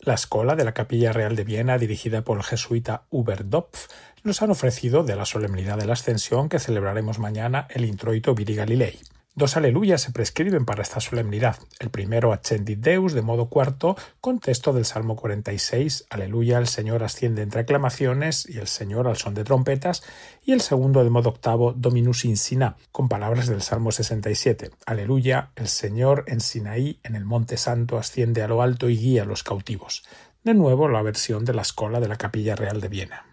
La escola de la Capilla Real de Viena, dirigida por el jesuita Hubert Dopf, nos han ofrecido de la solemnidad de la Ascensión que celebraremos mañana el Introito Viri Galilei. 2 aleluyas se prescriben para esta solemnidad. El primero, Accendit Deus, de modo cuarto, con texto del Salmo 46, Aleluya, el Señor asciende entre aclamaciones y el Señor al son de trompetas, y el segundo, de modo octavo, Dominus in Sina, con palabras del Salmo 67, Aleluya, el Señor en Sinaí, en el Monte Santo, asciende a lo alto y guía a los cautivos. De nuevo, la versión de la escola de la Capilla Real de Viena.